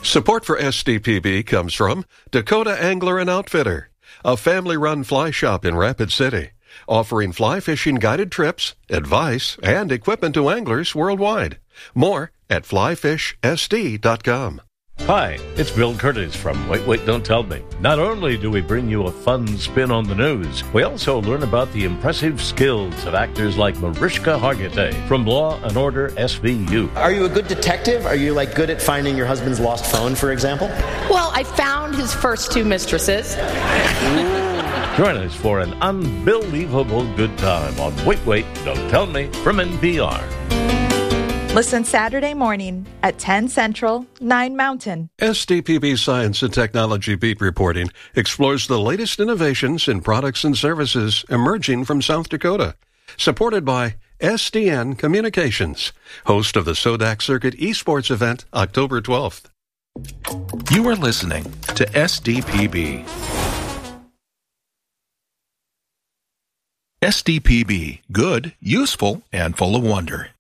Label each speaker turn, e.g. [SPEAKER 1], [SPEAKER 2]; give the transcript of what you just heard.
[SPEAKER 1] Support for SDPB comes from Dakota Angler and Outfitter, a family-run fly shop in Rapid City, offering fly fishing guided trips, advice, and equipment to anglers worldwide. More at flyfishsd.com.
[SPEAKER 2] Hi, it's Bill Curtis from Wait, Don't Tell Me. Not only do we bring you a fun spin on the news, we also learn about the impressive skills of actors like Mariska Hargitay from Law & Order SVU.
[SPEAKER 3] Are you a good detective? Are you good at finding your husband's lost phone, for example?
[SPEAKER 4] Well, I found his first two mistresses.
[SPEAKER 2] Join us for an unbelievable good time on Wait, Don't Tell Me from NPR.
[SPEAKER 5] Listen Saturday morning at 10 Central, 9 Mountain.
[SPEAKER 1] SDPB Science and Technology Beat Reporting explores the latest innovations in products and services emerging from South Dakota. Supported by SDN Communications, host of the Sodak Circuit Esports event, October 12th.
[SPEAKER 6] You are listening to SDPB. SDPB, good, useful, and full of wonder.